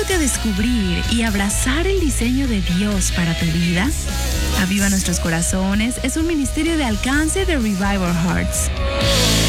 ayudándote a descubrir y abrazar el diseño de Dios para tu vida? Aviva Nuestros Corazones es un ministerio de alcance de Revival Hearts.